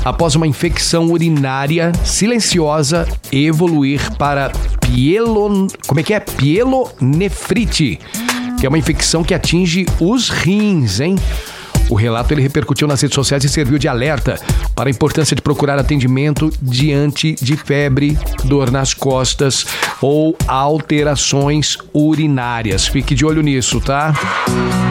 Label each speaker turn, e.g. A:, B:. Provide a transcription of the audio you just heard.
A: após uma infecção urinária silenciosa evoluir para pielonefrite, que é uma infecção que atinge os rins, hein? O relato ele repercutiu nas redes sociais e serviu de alerta para a importância de procurar atendimento diante de febre, dor nas costas ou alterações urinárias. Fique de olho nisso, tá?